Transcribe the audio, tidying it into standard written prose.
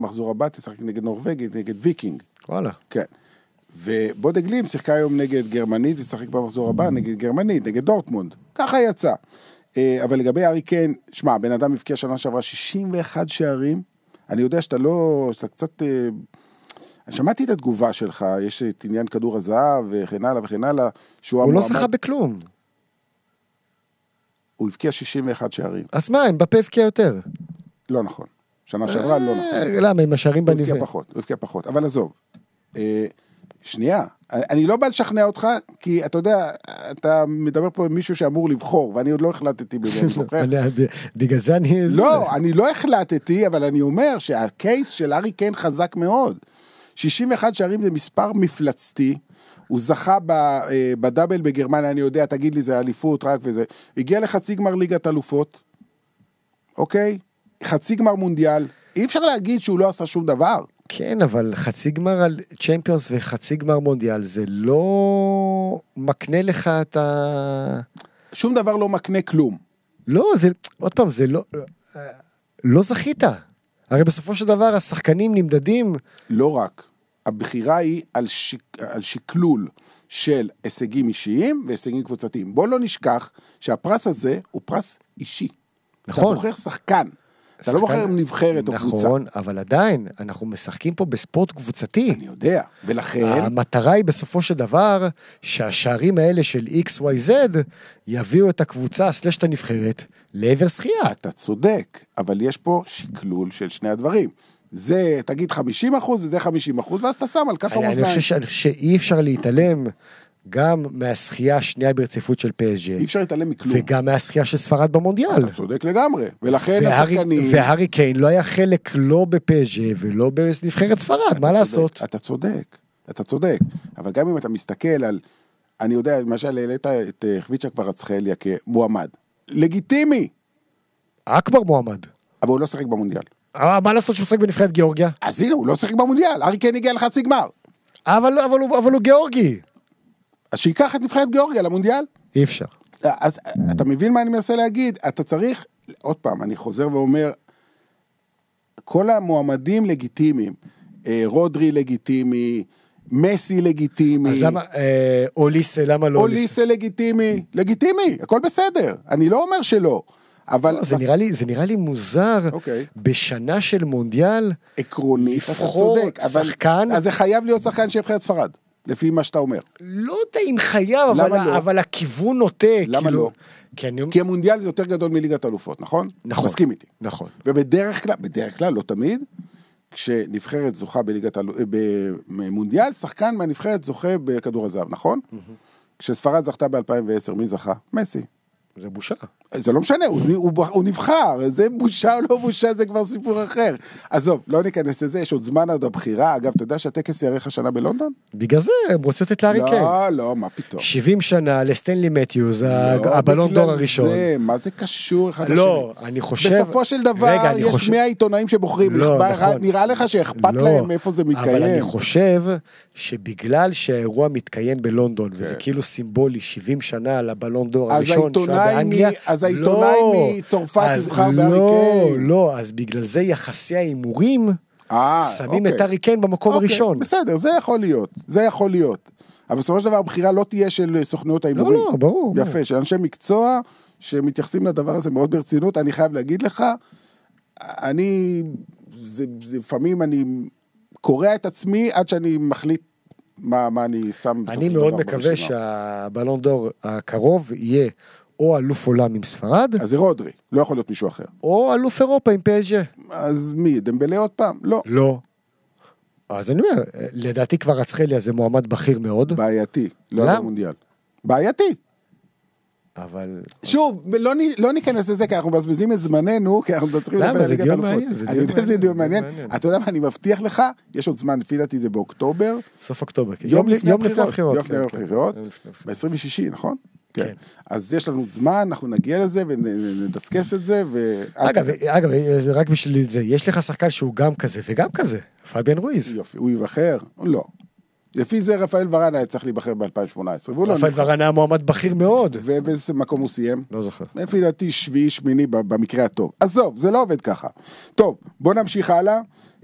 מחזור הבא תשחק נגד נורווגית, נגד ויקינג. וואלה. כן. ובודד גלים שיחקה היום נגד גרמנית, ותשחק במחזור הבא נגד גרמנית, נגד דורטמונד. ככה יצא. אבל לגבי ארי קיין, שמע, בן אדם הבקיע שנה שעברה 61 שערים, אני יודע שאתה קצת... שמעתי את התגובה שלך, יש את עניין כדור הזהב וכן הלאה וכן הלאה, הוא לא שחה בכלום. הוא הבקיע 61 שערים. אז מה, הם בפה הבקיע יותר? לא נכון. שנה שעברה לא נכון. למה, הם השערים בנבנה? הוא הבקיע פחות, אבל עזוב. שנייה, אני לא בא לשכנע אותך, כי אתה יודע, אתה מדבר פה עם מישהו שאמור לבחור, ואני עוד לא החלטתי בזה, בגלל זה אני... לא, אני לא החלטתי, אבל אני אומר שהקייס של ארי קיין חזק מאוד. 61 שערים זה מספר מפלצתי, הוא זכה בדאבל בגרמניה, אני יודע, תגיד לי, זה אליפות רק וזה, הגיע לחצי גמר ליגת אלופות, אוקיי? חצי גמר מונדיאל, אי אפשר להגיד שהוא לא עשה שום דבר. כן, אבל חצי גמר על צ'מפיונס וחצי גמר מונדיאל, זה לא מקנה לך את שום דבר לא מקנה כלום. לא, זה, עוד פעם, זה לא זכית. הרי בסופו של דבר, השחקנים נמדדים... לא רק. הבחירה היא על שקלול של הישגים אישיים והישגים קבוצתיים. בוא לא נשכח שהפרס הזה הוא פרס אישי. נכון. אתה בוחר שחקן. אתה לא בוחר נבחרת או קבוצה. נכון, אבל עדיין, אנחנו משחקים פה בספורט קבוצתי. אני יודע, ולכן... המטרה היא בסופו של דבר, שהשערים האלה של XYZ, יביאו את הקבוצה, סלש את הנבחרת, לעבר שחייה. אתה צודק, אבל יש פה שקלול של שני הדברים. זה, תגיד 50% וזה 50%, ואז אתה שם על כף המאזניים. אני חושב שאי אפשר להתעלם גם מהשחייה השנייה ברציפות של PSG. אי אפשר להתעלם מכלום. וגם מהשחייה של ספרד במונדיאל. אתה צודק לגמרי. ולכן השחקנים... והארי קיין לא היה חלק לא ב-PSG ולא בנבחרת ספרד, מה לעשות? אתה צודק, אתה צודק. אבל גם אם אתה מסתכל על... אני יודע, למשל, העלית את חביצ'ה קוורצחליה כמועמד. לגיטימי. אכבר מועמד. אבל הוא לא שחק במונדיאל. מה לעשות שהוא שחק בנבחרת גיאורגיה? אז הנה, הוא לא שחק במונדיאל. ארי קיין הגיע לחצי גמר. אבל הוא גיאורגי. אז שיקח את נבחרת גיאורגיה למונדיאל. אי אפשר. אז אתה מבין מה אני מנסה להגיד? אתה צריך, עוד פעם, אני חוזר ואומר, כל המועמדים לגיטימיים, רודרי לגיטימי, מסי לגיטימי. אז למה, אוליסה, למה לא אוליסה לגיטימי, לגיטימי, הכל בסדר. אני לא אומר שלא. אבל זה נראה לי מוזר, בשנה של מונדיאל, עקרונית, אתה לבחור שחקן. אז זה חייב להיות שחקן של נבחרת ספרד, לפי מה שאתה אומר. לא יודע אם חייב, אבל הכיוון נוטה. למה לא? כי המונדיאל זה יותר גדול מליגת אלופות, נכון? נכון. מסכים איתי. נכון. ובדרך כלל, לא תמיד, כשנבחרת זוכה במונדיאל, שחקן מהנבחרת זוכה בכדור הזהב, נכון? כשספרד זכתה ב-2010, מי זכה? מסי. זה בושה. זה לא משנה, הוא נבחר, זה בושה או לא בושה, זה כבר סיפור אחר. עזוב, לא ניכנס לזה, יש עוד זמן עד הבחירה, אגב, אתה יודע שהטקס יארך השנה בלונדון? בגלל זה, הם רוצים לתת לארי קיין. לא, מה פתאום. 70 שנה לסטנלי מתיוז, הבלון דור הראשון. מה זה קשור אחד לשני? לא, אני חושב... בסופו של דבר, יש 100 עיתונאים שבוחרים, נראה לך שאכפת להם מאיפה זה מתקיים. אבל אני חושב שבגלל שהאירוע מתקיים בלונדון, וזה כאילו סימבולי 70 שנה על הבלון דור הראשון, אז העיתונאי מצרפת יבחר בארי קיין. לא, אז בגלל זה יחסי האימורים שמים את ארי קיין במקום הראשון. בסדר, זה יכול להיות. אבל בסופו של דבר הבחירה לא תהיה של סוכנויות האימורים. לא, ברור. יפה, של אנשי מקצוע שמתייחסים לדבר הזה מאוד ברצינות. אני חייב להגיד לך, לפעמים אני קורא את עצמי עד שאני מחליט מה אני שם. אני מאוד מקווה שהבלון דור הקרוב יהיה או אלוף עולם עם ספרד. אז זה רודרי, לא יכול להיות מישהו אחר. או אלוף אירופה עם PSG. אז מי, דמבלה עוד פעם? לא. לא. אז אני אומר, לדעתי קוורצחליה זה מועמד בכיר מאוד. בעייתי, לא במונדיאל. בעייתי. אבל... שוב, לא ניכנס לזה, כי אנחנו מבזבזים את זמננו, כי אנחנו צריכים... למה? זה דיון מעניין. אני יודע שזה דיון מעניין. אתה יודע מה, אני מבטיח לך, יש עוד זמן, לפי דעתי זה באוקטובר. סוף אוקטובר. יום לפני הבחירות. ב-26, נכון? כן. אז יש לנו זמן, אנחנו נגיע לזה ונדסקס את זה. אגב, רק בשביל זה, יש לך שחקן שהוא גם כזה וגם כזה, פאביאן רויז. יופי, הוא יבחר? לא. לפי זה רפאל ורן היה צריך להיבחר ב-2018. רפאל ורן היה מועמד בכיר מאוד. ובאיזה מקום הוא סיים? לא זוכר. לפי דעתי שביעי, שמיני במקרה הטוב. עזוב, זה לא עובד ככה. טוב, בוא נמשיך הלאה.